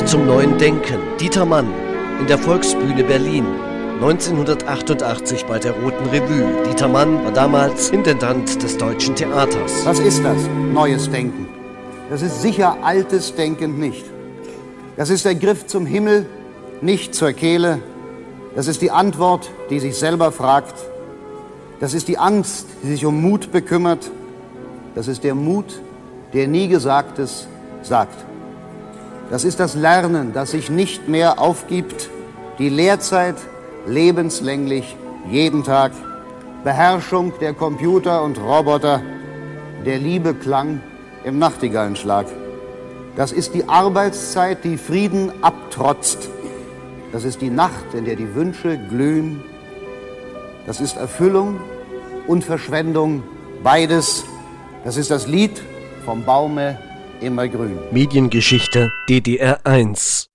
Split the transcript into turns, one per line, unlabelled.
Geschichte zum neuen Denken. Dieter Mann in der Volksbühne Berlin. 1988 bei der Roten Revue. Dieter Mann war damals Intendant des Deutschen Theaters.
Was ist das? Neues Denken. Das ist sicher altes Denken nicht. Das ist der Griff zum Himmel, nicht zur Kehle. Das ist die Antwort, die sich selber fragt. Das ist die Angst, die sich um Mut bekümmert. Das ist der Mut, der nie Gesagtes sagt. Das ist das Lernen, das sich nicht mehr aufgibt. Die Lehrzeit lebenslänglich, jeden Tag. Beherrschung der Computer und Roboter. Der Liebe Klang im Nachtigallenschlag. Das ist die Arbeitszeit, die Frieden abtrotzt. Das ist die Nacht, in der die Wünsche glühen. Das ist Erfüllung und Verschwendung, beides. Das ist das Lied vom Baume immer grün.
Mediengeschichte DDR 1.